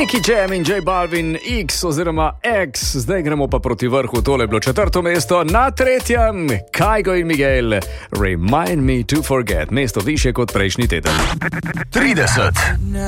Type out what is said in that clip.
Nicky Jam in J Balvin X oziroma X, zdaj gremo pa proti vrhu, tole je bilo 4. mesto, na 3. Kygo in Miguel, Remind Me to Forget, mesto više kot prejšnji teden. 30.